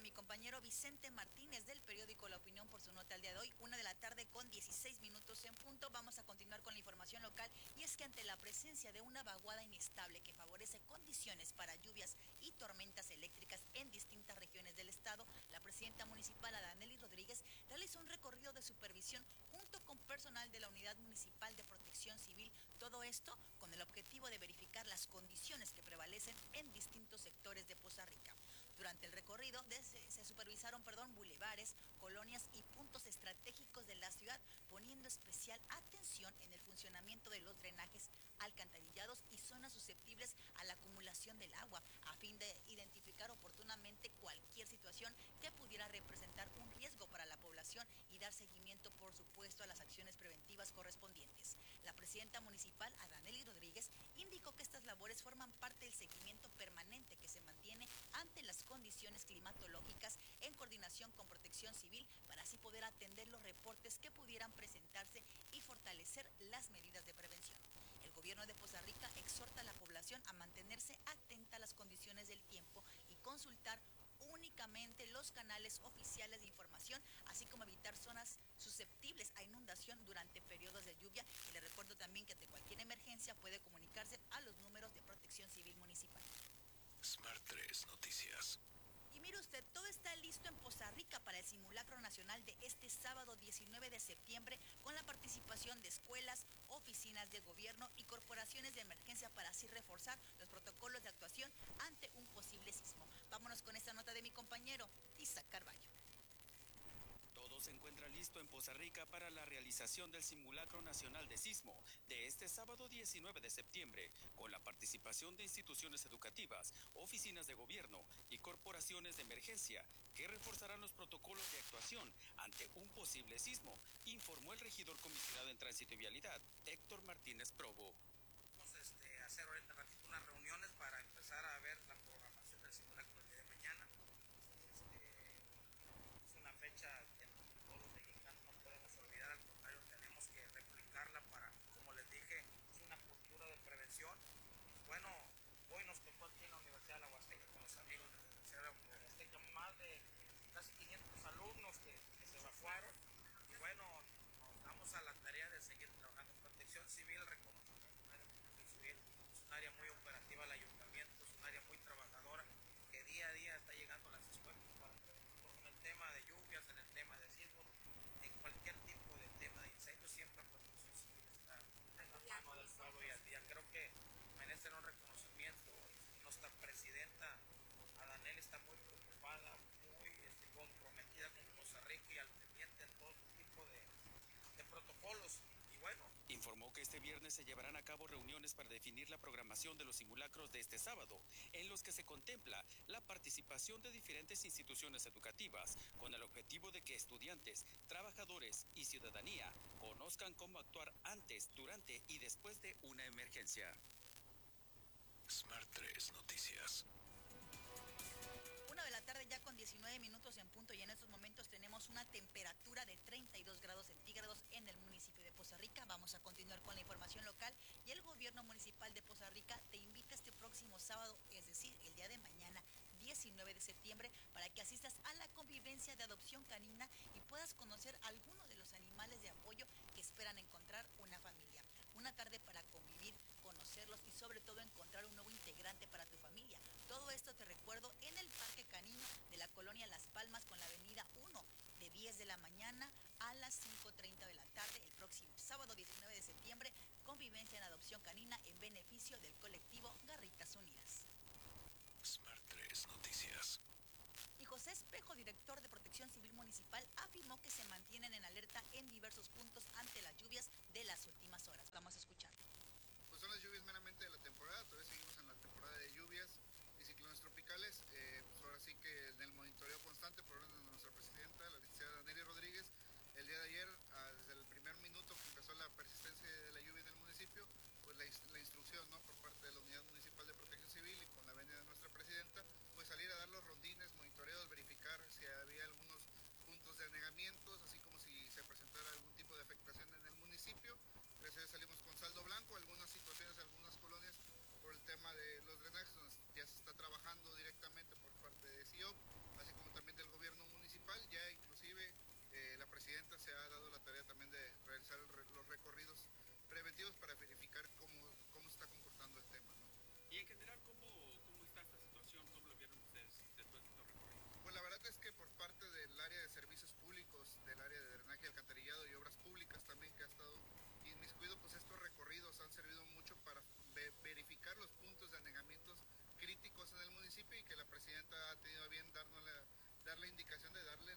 mi compañero Vicente Martínez del periódico La Opinión por su nota al día de hoy, 1:00 con 16 minutos en punto. Vamos a continuar con la información local y es que ante la presencia de una vaguada inestable que favorece condiciones para lluvias y tormentas eléctricas en distintas regiones del estado, la presidenta municipal Adanelis Rodríguez realizó un recorrido de supervisión junto con personal de la Unidad Municipal de Protección Civil. Todo esto con el objetivo de verificar las condiciones que prevalecen en distintos sectores de Poza Rica. Durante el recorrido se supervisaron bulevares, colonias y puntos estratégicos de la ciudad, poniendo especial atención en el funcionamiento de los drenajes, alcantarillados y zonas susceptibles a la acumulación del agua, a fin de identificar oportunamente cualquier situación que pudiera representar un riesgo para la población y dar seguimiento, por supuesto, a las acciones preventivas correspondientes. La presidenta municipal, Adanelis Rodríguez, indicó que estas labores forman parte del seguimiento permanente que se mantiene ante las condiciones climatológicas en coordinación con Protección Civil para así poder atender los reportes que pudieran presentarse y fortalecer las medidas de prevención. El gobierno de Poza Rica exhorta a la población a mantenerse atenta a las condiciones del tiempo y consultar únicamente los canales oficiales de información, así como evitar zonas susceptibles a inundación durante periodos de lluvia. Y le recuerdo también que ante cualquier emergencia puede comunicarse a los números de Protección Civil Municipal. Smart 3 Noticias. Y mire usted, todo está listo en Poza Rica para el simulacro nacional de este sábado 19 de septiembre con la participación de escuelas, oficinas de gobierno y corporaciones de emergencia para así reforzar los protocolos de actuación ante un posible sismo. Vámonos con esta nota de mi compañero Isaac Carballo. Todo se encuentra listo en Poza Rica para la realización del simulacro nacional de sismo de este sábado 19 de septiembre, con la participación de instituciones educativas, oficinas de gobierno y corporaciones de emergencia que reforzarán los protocolos de actuación ante un posible sismo, informó el regidor comisionado en Tránsito y Vialidad, Héctor Martínez Probo. Vamos a hacer ahorita unas reuniones para empezar a ver la programación del simulacro el día de mañana. Es una fecha que todos los mexicanos no podemos olvidar, al contrario tenemos que replicarla para, como les dije, es una cultura de prevención. Bueno, hoy nos tocó aquí en la Universidad de la Huasteca con los amigos de la Universidad de la Huasteca, más de casi 500 alumnos que se evacuaron, y bueno, nos damos a la tarea de seguir trabajando. Protección Civil, reconocimiento civil, es un área muy operativa, el ayuntamiento es un área muy trabajadora que día a día está llegando a las escuelas para prevenir en el tema de lluvias, en el tema de sismos, en cualquier tipo de tema de incendios, siempre Protección Civil está en la mano del pueblo y al día. Creo que merecen un reconocimiento. Nuestra presidenta Adanelis está muy preocupada, muy comprometida con Poza Rica y al pendiente de todo tipo de protocolos. Y bueno, informó que este viernes se llevarán a cabo reuniones para definir la programación de los simulacros de este sábado, en los que se contempla la participación de diferentes instituciones educativas, con el objetivo de que estudiantes, trabajadores y ciudadanía conozcan cómo actuar antes, durante y después de una emergencia. Smart 3 Noticias. 1:00 ya con 19 minutos en punto, y en estos momentos tenemos una temperatura de 32 grados centígrados en el municipio de Poza Rica. Vamos a continuar con la información local y el gobierno municipal de Poza Rica te invita este próximo sábado, es decir, el día de mañana, 19 de septiembre, para que asistas a la convivencia de adopción canina y puedas conocer algunos de los animales de apoyo que esperan encontrar una familia. Una tarde para convivir, conocerlos y sobre todo encontrar un nuevo integrante para tu familia. Todo esto te recuerdo en el Parque Canino de la colonia Las Palmas con la avenida 1, de 10 de la mañana a las 5:30 de la tarde, el próximo sábado 19 de septiembre, convivencia en adopción canina en beneficio del colectivo Garritas Unidas. Smart 3 Noticias. Y José Espejo, director de Protección Civil Municipal, afirmó que se mantienen en alerta en diversos puntos ante las lluvias de las últimas horas. Vamos a escuchar. Pues son las lluvias meramente de la temporada, todavía seguimos en la temporada de lluvias y ciclones tropicales. Pues ahora sí que en el monitoreo constante por orden de nuestra presidenta, la licenciada Adanelis Rodríguez, el día de ayer, desde el primer minuto que empezó la persistencia de la lluvia en el municipio, pues la instrucción, ¿no?, por parte de la Unidad Municipal de Protección Civil y con la venia de nuestra presidenta, pues salir a dar los rondines, monitoreos, verificar si había algunos puntos de anegamientos, así como si se presentara algún tipo de afectación en el municipio. Gracias a Dios salimos con saldo blanco, algunas situaciones, algunas colonias por el tema de los drenajes, donde ya se está trabajando directamente por parte de CIOP, así como también de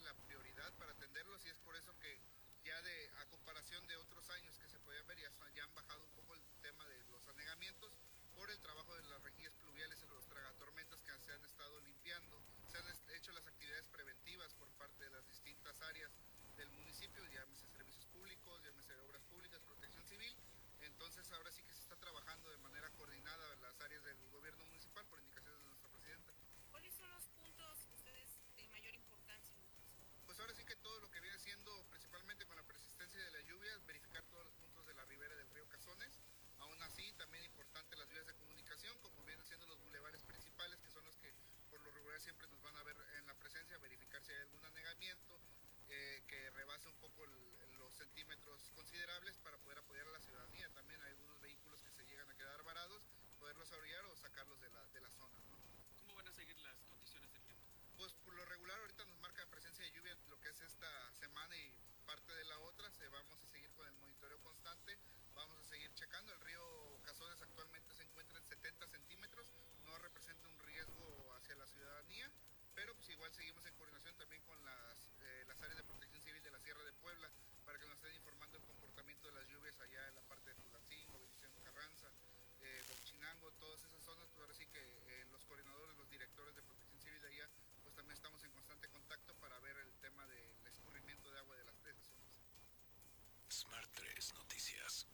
la prioridad para atenderlos, y es por eso que ya a comparación de otros años que se podían ver, ya han bajado un poco el tema de los anegamientos por el trabajo de las rejillas pluviales y los tragatormentas que se han estado limpiando. Se han hecho las actividades preventivas por parte de las distintas áreas del municipio, llámese servicios públicos, llámese obras públicas, protección civil. Entonces ahora sí que se está trabajando de manera coordinada en las áreas del gobierno municipal por indicaciones de nuestra presidenta. ¿Cuáles son los puntos ustedes de mayor importancia? Pues ahora sí que todo lo que viene siendo, principalmente con la persistencia de las lluvias, verificar todos los puntos de la ribera del río Cazones. Aún así, también importante las vías de comunicación, como vienen siendo los bulevares principales, que son los que por lo regular siempre nos van a ver en la presencia, verificar si hay algún anegamiento que rebase un poco los centímetros considerables para poder apoyar a la ciudadanía. También hay algunos vehículos que se llegan a quedar varados, poderlos orillar o sacarlos de la zona, ¿no? ¿Cómo van a seguir las condiciones del tiempo? Pues por lo regular ahorita nos marca presencia de lluvia lo que es esta semana y parte de la otra. Vamos a seguir con el monitoreo constante, vamos a seguir checando. El río Cazones actualmente se encuentra en 70 centímetros, no representa un riesgo hacia la ciudadanía, pero pues igual seguimos en coordinación también con las áreas de protección civil de la Sierra de Puebla para que nos estén informando el comportamiento de las lluvias allá en la parte de Tulancingo, Venustiano Carranza, Huachinango, todas esas zonas. Pues ahora sí que los coordinadores, los directores de protección civil de allá, pues también estamos en constante contacto para ver el tema del escurrimiento de agua de esas zonas. Smart 3 Noticias.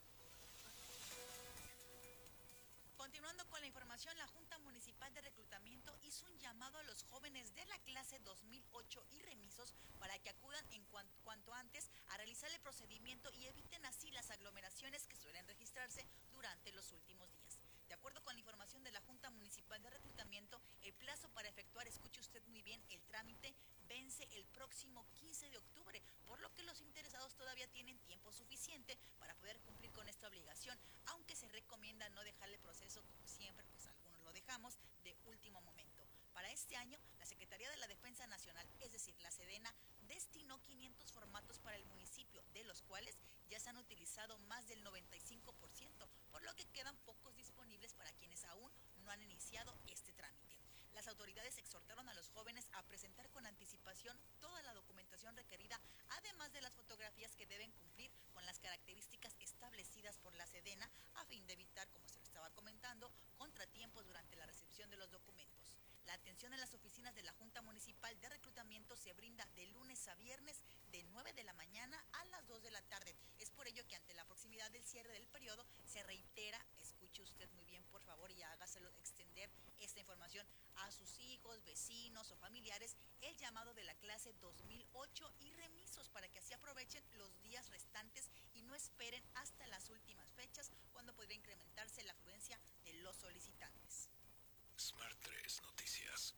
Continuando con la información, la Junta Municipal de Reclutamiento hizo un llamado a los jóvenes de la clase 2008 y remisos para que acudan en cuanto antes a realizar el procedimiento y eviten así las aglomeraciones que suelen registrarse durante los últimos días. De acuerdo con la información de la Junta Municipal de Reclutamiento, el plazo para efectuar, escuche usted muy bien, el trámite vence el próximo 15 de octubre, por lo que los interesados todavía tienen tiempo suficiente para poder cumplir con esta obligación, aunque se recomienda no dejar el proceso, como siempre, pues algunos lo dejamos, de último momento. Para este año, la Secretaría de la Defensa Nacional, es decir, la Sedena, destinó 500 formatos para el municipio, de los cuales ya se han utilizado más del 95%, por lo que quedan pocos disponibles para quienes aún no han iniciado este trámite. Las autoridades exhortaron a los jóvenes a presentar con anticipación toda la documentación requerida, además de las fotografías que deben cumplir con las características establecidas por la Sedena, a fin de evitar, como se lo estaba comentando, contratiempos durante la recepción de los documentos. La atención en las oficinas de la Junta Municipal de Reclutamiento se brinda de lunes a viernes de 9 de la mañana a las 2 de la tarde. Es por ello que ante la proximidad del cierre del periodo se reitera, escuche usted muy bien por favor y hágaselo extender esta información a sus hijos, vecinos o familiares, el llamado de la clase 2008 y remisos para que así aprovechen los días restantes y no esperen hasta las últimas fechas cuando podría incrementarse la afluencia de los solicitantes. Smart 3 Noticias.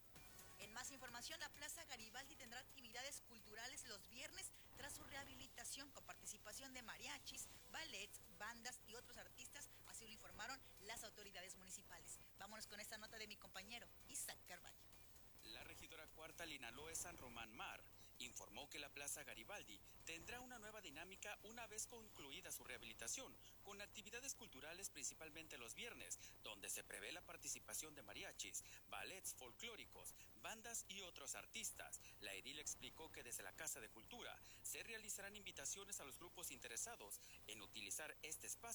En más información, la Plaza Garibaldi tendrá actividades culturales los viernes tras su rehabilitación con participación de mariachis, ballets, bandas y otros artistas, así lo informaron las autoridades municipales. Vámonos con esta nota de mi compañero Isaac Carvalho. La regidora cuarta Linaloe San Román Mar informó que la Plaza Garibaldi tendrá una nueva dinámica una vez concluida su rehabilitación, con actividades culturales principalmente los viernes, donde se prevé la participación de mariachis, ballets folclóricos, bandas y otros artistas. La edil explicó que desde la Casa de Cultura se realizarán invitaciones a los grupos interesados en utilizar este espacio